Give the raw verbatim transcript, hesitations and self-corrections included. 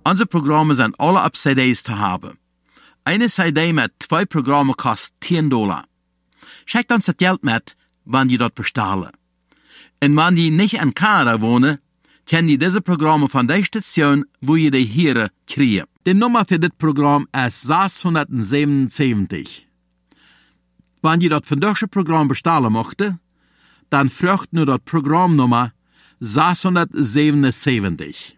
Unsere Programme sind alle auf C Ds zu haben. Eine C D mit zwei Programmen kostet zehn Dollar. Schickt uns das Geld mit, wenn ihr dort bestellen. Und wenn die nicht in Kanada wohnen, können die diese Programme von der Station, wo ihr die hier kriegen. Die Nummer für das Programm ist sechshundertsiebenundsiebzig. Wenn ihr das von deutsche Programm bestellen möchtet, dann fragt nur das Programmnummer sechshundertsiebenundsiebzig.